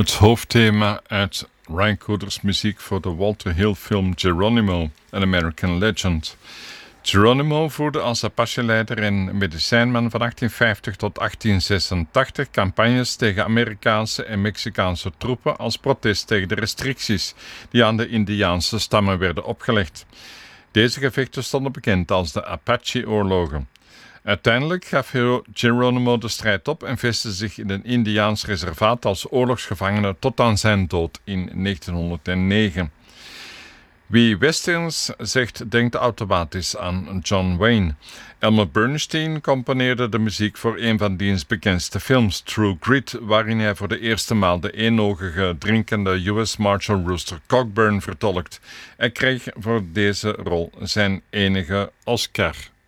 Het hoofdthema uit Ry Cooder's muziek voor de Walter Hill film Geronimo, An American Legend. Geronimo voerde als Apache-leider en medicijnman van 1850 tot 1886 campagnes tegen Amerikaanse en Mexicaanse troepen als protest tegen de restricties die aan de Indiaanse stammen werden opgelegd. Deze gevechten stonden bekend als de Apache-oorlogen. Uiteindelijk gaf Geronimo de strijd op en vestigde zich in een Indiaans reservaat als oorlogsgevangene tot aan zijn dood in 1909. Wie westerns zegt, denkt automatisch aan John Wayne. Elmer Bernstein componeerde de muziek voor een van diens bekendste films, True Grit, waarin hij voor de eerste maal de eenogige drinkende US Marshal Rooster Cogburn vertolkt. Hij kreeg voor deze rol zijn enige Oscar.